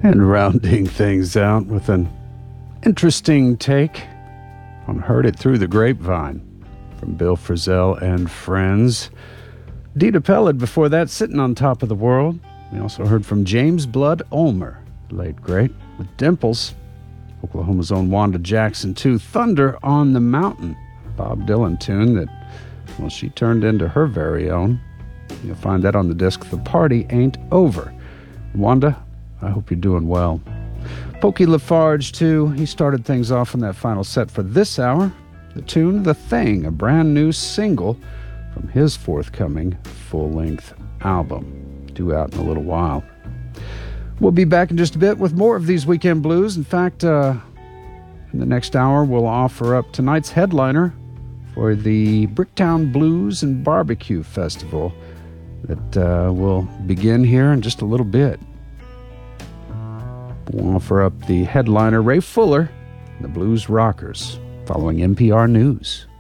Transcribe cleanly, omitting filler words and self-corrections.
And rounding things out with an interesting take on Heard It Through the Grapevine from Bill Frisell and Friends. Dita Pellet before that, Sitting on Top of the World. We also heard from James Blood Ulmer, late great, with Dimples. Oklahoma's own Wanda Jackson, too. Thunder on the Mountain, Bob Dylan tune that, well, she turned into her very own. You'll find that on the disc The Party Ain't Over. Wanda, I hope you're doing well. Pokey Lafarge, too. He started things off in that final set for this hour. The tune, The Thing, a brand new single from his forthcoming full-length album, due out in a little while. We'll be back in just a bit with more of these weekend blues. In fact, in the next hour, we'll offer up tonight's headliner for the Bricktown Blues and Barbecue Festival that will begin here in just a little bit. We'll offer up the headliner, Ray Fuller, and the Blues Rockers, following NPR News.